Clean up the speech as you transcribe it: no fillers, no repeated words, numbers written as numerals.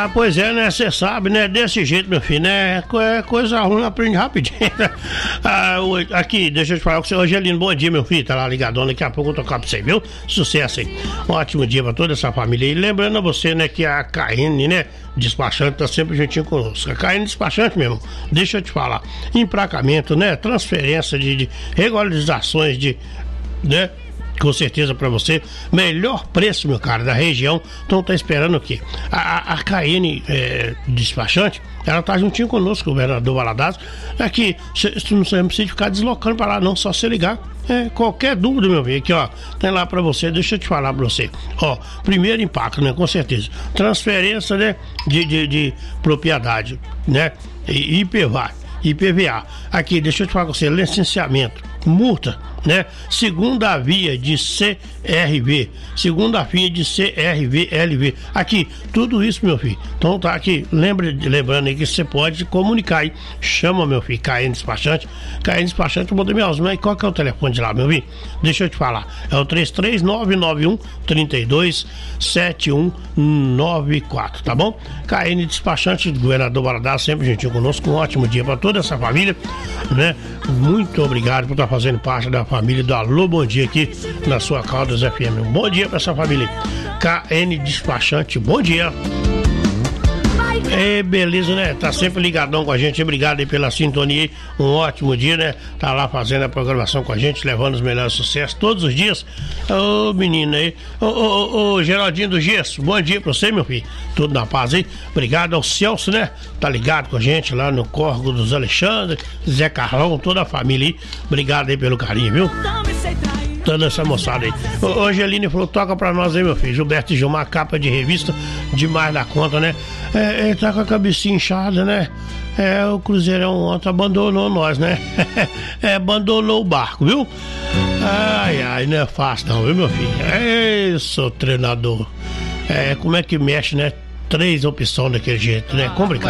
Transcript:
Ah, pois é, né? Você sabe, né? Desse jeito, meu filho, né? Coisa ruim, aprende rapidinho. Aqui, deixa eu te falar com você, Angelino, bom dia, meu filho. Tá lá ligadão, daqui a pouco eu vou tocar pra você, viu? Sucesso aí. Um ótimo dia pra toda essa família. E lembrando a você, né, que a KN, né, despachante, tá sempre juntinho conosco. A KN despachante mesmo, deixa eu te falar. Emplacamento, né? Transferência de regularizações né? Com certeza pra você, melhor preço, meu cara, da região. Então tá esperando o quê? A KN despachante, ela tá juntinho conosco, o governador Valadares. Aqui, você não precisa ficar deslocando pra lá, não, só se ligar. Qualquer dúvida, meu filho, aqui ó, tem lá pra você, deixa eu te falar pra você. Ó, primeiro impacto, né, com certeza. Transferência, né, de propriedade, né, IPVA. Aqui, deixa eu te falar com você, licenciamento, multa, né? Segunda via de CRV, LV. Aqui, tudo isso, meu filho. Então tá aqui, lembrando aí que você pode comunicar aí. Chama, meu filho, KN Despachante, mandei minhas mães. Qual que é o telefone de lá, meu filho? Deixa eu te falar. É o 33991 32 7194, tá bom? KN Despachante do governador Valadares, sempre juntinho conosco. Um ótimo dia para toda essa família, né? Muito obrigado por estar fazendo parte da família do Alô Bom Dia aqui na sua Caldas FM. Um bom dia para essa família. KN Despachante, bom dia. Beleza, né? Tá sempre ligadão com a gente. Obrigado aí pela sintonia. Um ótimo dia, né? Tá lá fazendo a programação com a gente, levando os melhores sucessos todos os dias. Ô menino aí, ô Geraldinho do Gesso, bom dia pra você, meu filho. Tudo na paz aí. Obrigado ao Celso, né? Tá ligado com a gente lá no Córrego dos Alexandre, Zé Carlão, toda a família aí. Obrigado aí pelo carinho, viu? Toda essa moçada aí. Ô Angelina falou, toca pra nós aí, meu filho. Gilberto e Gilmar, capa de revista, demais da conta, né? Ele tá com a cabecinha inchada, né? O Cruzeirão ontem abandonou nós, né? Abandonou o barco, viu? Ai, não é fácil não, viu, meu filho? Sou treinador. Como é que mexe, né? 3 opções daquele jeito, né? Complicado.